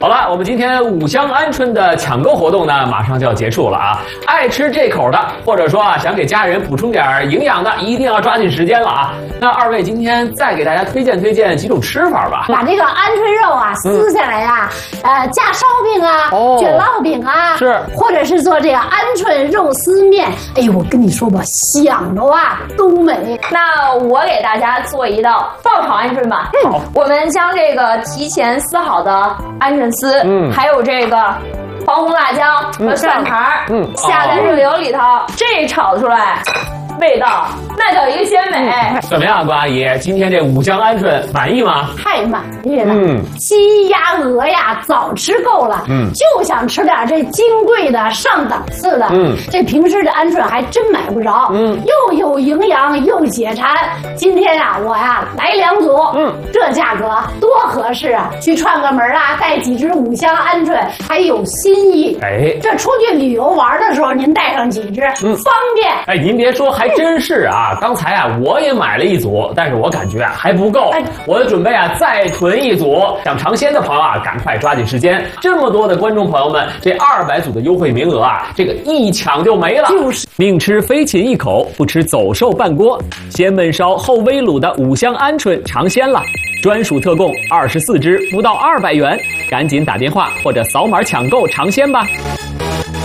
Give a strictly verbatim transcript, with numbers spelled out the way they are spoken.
好了，我们今天五香鹌鹑的抢购活动呢，马上就要结束了啊！爱吃这口的，或者说啊想给家人补充点营养的，一定要抓紧时间了啊！那二位今天再给大家推荐推荐几种吃法吧。 把这个鹌鹑肉啊撕下来呀、啊，呃，加烧饼啊， 哦、 卷烙饼啊， 是， 或者是做这个鹌鹑肉丝面。哎呦，我跟你说吧，想的哇都美。 那我给大家做一道爆炒鹌鹑吧。 好， 我们将这个提前撕好的鹌鹑丝，嗯，还有这个黄红辣椒和蒜苔，嗯，下在这个油里头，这炒出来。味道那叫一个鲜美、嗯。 怎么样，郭阿姨？今天这五香鹌鹑满意吗？ 太满意了。 嗯， 鸡鸭鹅呀，早吃够了。嗯，就想吃点这金贵的、上档次的。嗯，这平时的鹌鹑还真买不着。嗯，又有营养又解馋。今天呀、啊，我呀来两组。嗯，这价格多合适啊！去串个门啊，带几只五香鹌鹑，还有新意。哎，这出去旅游玩的时候，您带上几只，嗯、方便。 哎，您别说，还真是啊！刚才啊，我也买了一组，但是我感觉啊还不够，我准备啊再囤一组。想尝鲜的朋友啊，赶快抓紧时间！这么多的观众朋友们，这二百组的优惠名额啊，这个一抢就没了。就是宁吃飞禽一口，不吃走兽半锅。先焖烧后煨卤的五香鹌鹑尝鲜了，专属特供二十四只，不到二百元，赶紧打电话或者扫码抢购尝鲜吧！